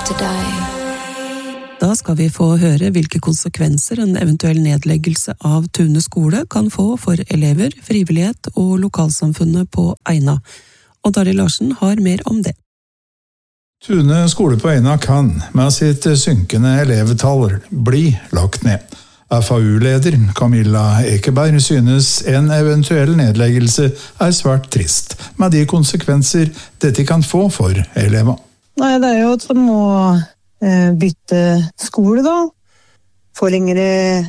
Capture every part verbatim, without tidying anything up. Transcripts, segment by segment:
to die. Da skal vi få høre hvilke konsekvenser en eventuell nedleggelse av Tune skole kan få for elever, frivillighet og lokalsamfunnet på Eina. Og Dari Larsen har mer om det. Tune skole på Eina kan, med sitt synkende elevtall, bli lagt ned. F A U-leder Camilla Ekeberg synes en eventuell nedleggelse er svært trist, med de konsekvenser dette kan få for elever. Nei, det er jo at de må eh, bytte skole da, få lengre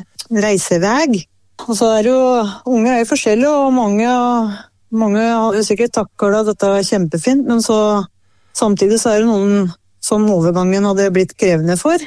reiseveg. Og så er jo, unge er jo forskjellige, og mange, mange har jo sikkert takket at dette er kjempefint, men så samtidig så er det noen som overgangen hadde blitt krevende for.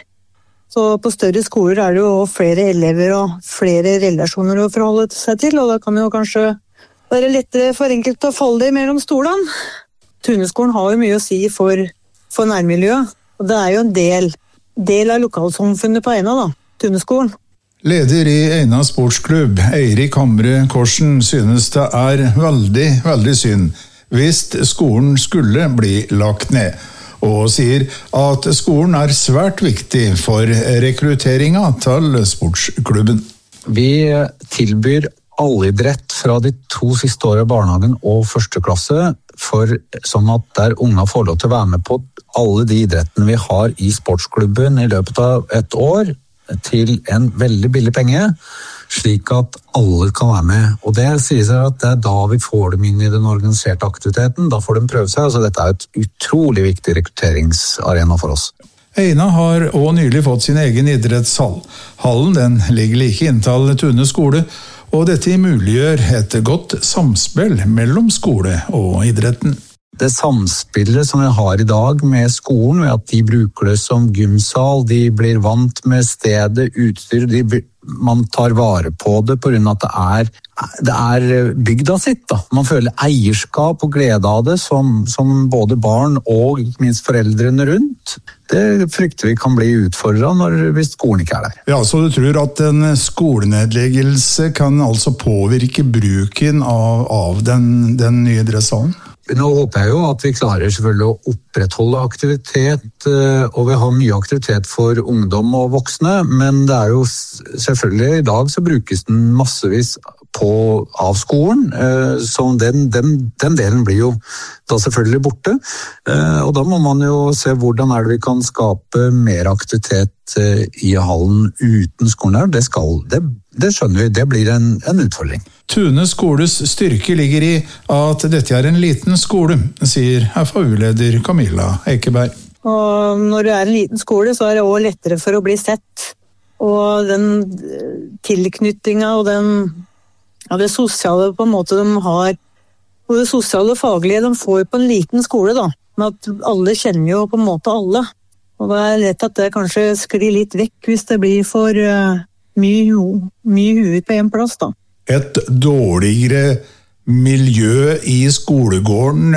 Så på større skoler er det jo flere elever og flere relasjoner å forholde seg til, og da kan det jo kanskje være lettere for enkelt å falle mellom stolene. Tuneskolen har jo mye å si for, for nærmiljøet, og det er jo en del, del av lokalsamfunnet på Eina da, Tuneskolen. Leder i Eina sportsklubb, Eirik Hamre Korsen, synes det er veldig, veldig synd hvis skolen skulle bli lagt ned, og sier at skolen er svært viktig for rekrutteringen til sportsklubben. Vi tilbyr allidrett fra de to siste årene i barnehagen og første klasse, for sånn at der unga får lov til å være med på alle de idrettene vi har i sportsklubben i løpet av et år, til en veldig billig penge, slik at alle kan være med. Og det sier seg at det er da vi får dem inn i den organiserte aktiviteten, da får de prøve seg, så dette er et utrolig viktig rekrutteringsarena for oss. Eina har også nylig fått sin egen idrettshall. Hallen den ligger like inntil Tune skole, og dette muliggjør et godt samspill mellom skole og idretten. Det samspillet som vi har i dag med skolen, ved at de bruker det som gymsal, de blir vant med stedet, utstyr, de, man tar vare på det på grunn av at det er, det er bygda sitt. Da. Man føler eierskap og glede av det som, som både barn og ikke minst foreldrene rundt. Det frykter vi kan bli utfordret når, hvis skolen ikke er der. Ja, så du tror at en skolenedleggelse kan altså påvirke bruken av, av den, den nye idrettshallen? Nå håper jeg jo at vi klarer selvfølgelig å opprettholde aktivitet, og vi har mye aktivitet for ungdom og voksne, men det er jo selvfølgelig i dag så brukes den massevis på, av skolen, så den, den, den delen blir jo da selvfølgelig borte, og da må man jo se hvordan er det vi kan skape mer aktivitet i hallen uten skolen her. Det, skal, det, det skjønner vi, det blir en, en utfordring. Tune skoles styrke ligger i at dette er en liten skole, sier F A U-leder Camilla Ekeberg. Og når det er en liten skole, så er det også lettere for å bli sett. Og den tilknytningen og den, ja, det sosiale på en måte de har, og det sosiale og faglige de får på en liten skole da, med at alle kjenner jo på en måte alle. Og det er lett at det kanskje sklir litt vekk hvis det blir for uh, mye, mye huet på en plass da. Et dårligere miljø i skolegården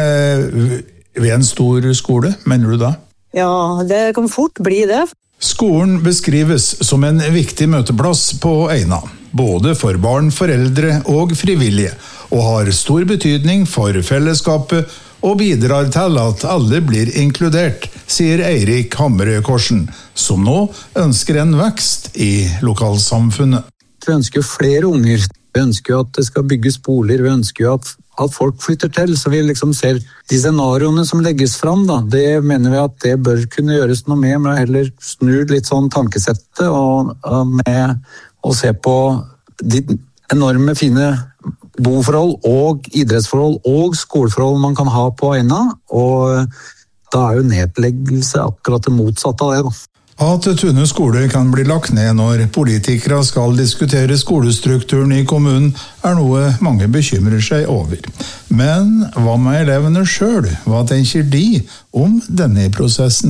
ved en stor skole, mener du da? Ja, det kan fort bli det. Skolen beskrives som en viktig møteplass på Eina, både for barn, foreldre og frivillige, og har stor betydning for fellesskapet og bidrar til at alle blir inkludert, sier Eirik Hamre Korsen, som nå ønsker en vekst i lokalsamfunnet. Vi ønsker jo flere unger. Vi ønsker jo at det skal bygges boliger, vi ønsker jo at, at folk flytter til, så vi liksom ser de scenarioene som legges fram, da, det mener vi at det bør kunne gjøres noe med, men heller snu litt sånn tankesettet, og, og med å se på de enorme fine boforhold og idrettsforhold og skoleforhold man kan ha på Eina, og da er jo nedleggelse akkurat det motsatte av det da. At Tune skole kan bli lagt ned når politikere skal diskutere skolestrukturen i kommunen, er noe mange bekymrer seg over. Men hva med elevene selv? Hva tenker de om denne prosessen?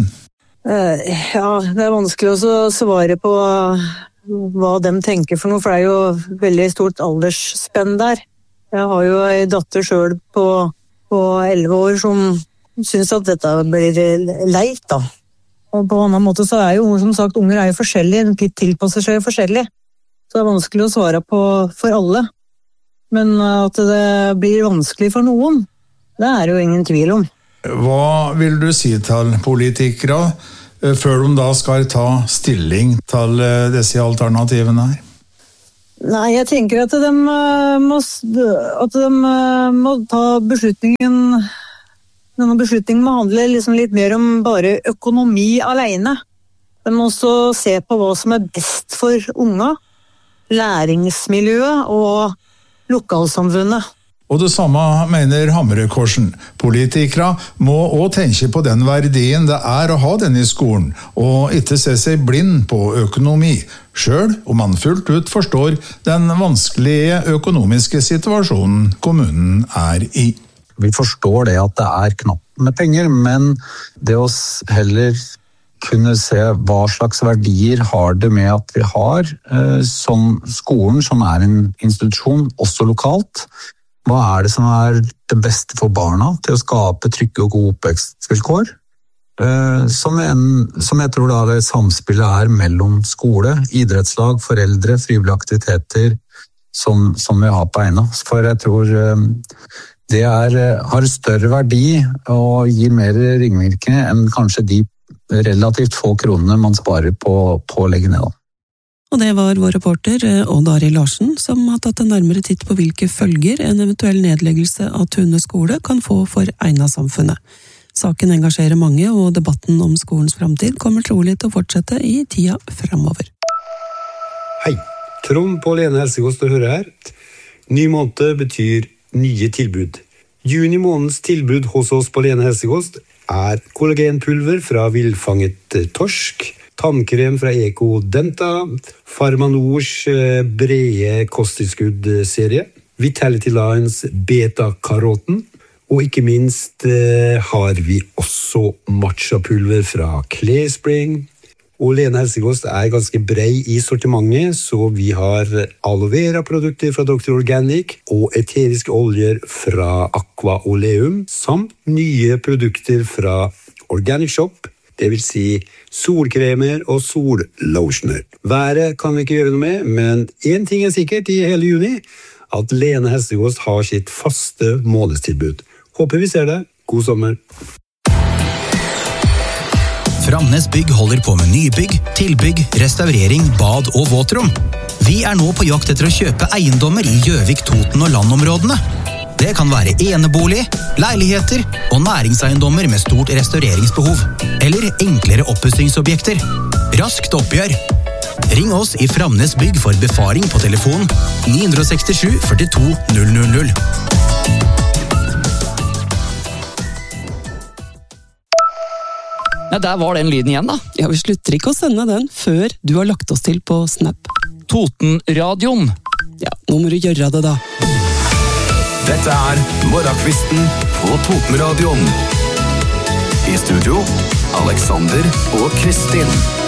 Ja, det er vanskelig å svare på hva de tenker for noe, for det er jo veldig stort aldersspenn der. Jeg har jo en datter selv på, på elleve år som synes at dette blir leit da. Og på en annen måte så er jo, som sagt, unger er jo forskjellige, de tilpasser seg jo forskjellig. Så det er vanskelig å svare på for alle. Men at det blir vanskelig for noen, det er jo ingen tvil om. Hva vil du si til politikere før de da skal ta stilling til disse alternativene her? Nei, jeg tenker at de må, at de må ta beslutningen, denne beslutningen må handle liksom litt mer om bare økonomi alene. De må også se på hva som er best for unga, læringsmiljøet og lokalsamfunnet. Og det samme mener Hamrekorsen. Politikere må også tenke på den verdien det er å ha den i skolen, og ikke se seg blind på økonomi, selv om man fullt ut forstår den vanskelige økonomiske situasjonen kommunen er i. Vi forstår det at det er knapt med penger, men det å heller kunne se hva slags verdier har det med at vi har eh, som skolen, som er en institusjon, også lokalt. Hva er det som er det beste for barna til å skape trygge og gode oppvekstvilkår? Eh, som, en, som jeg tror da det samspillet er mellom skole, idrettslag, foreldre, frivillige aktiviteter som, som vi har på Eina. For jeg tror eh, det er, har større verdi og gir mer ringvirkninger enn kanskje de relativt få kronene man sparer på, på å legge ned. Og det var vår reporter Odd Arild Larsen som har tatt en nærmere titt på hvilke følger en eventuell nedleggelse av Tune skole kan få for Eina-samfunnet. Saken engasjerer mange, og debatten om skolens framtid kommer trolig til å fortsette i tida fremover. Hei, Trond på Lene Helsekost å høre her. Ny måned betyr nye tilbud. Juni månedens tilbud hos oss på Lene Helsekost er kollagenpulver fra villfanget torsk, tannkrem fra Eko Denta, Farmanors brede kosttilskudd-serie, Vitality Lines beta-karoten, og ikke minst eh, har vi også matcha-pulver fra Clayspring. Og Lene Helsekost er ganske brei i sortimentet, så vi har aloe vera-produkter fra doktor Organic og eteriske oljer fra Aqua Oleum, samt nye produkter fra Organic Shop, det vil si solkremer og sollotioner. Været kan vi ikke gjøre noe med, men en ting er sikkert i hele juni, at Lene Helsekost har sitt faste månedstilbud. Håper vi ser det. God sommer! Framnes Bygg holder på med nybygg, tilbygg, restaurering, bad og våtrom. Vi er nå på jakt etter å kjøpe eiendommer i Gjøvik, Toten og landområdene. Det kan være enebolig, leiligheter og næringseiendommer med stort restaureringsbehov. Eller enklere oppussingsobjekter. Raskt oppgjør. Ring oss i Framnes Bygg for befaring på telefon ni seks sju, fire to, null null null. Ja, der var den lyden igjen da. Ja, vi slutter ikke å sende den før du har lagt oss til på Snap. Totenradioen. Ja, nå må du gjøre det da. Dette er Morgenkvisten på Totenradioen. I studio, Alexander og Kristin.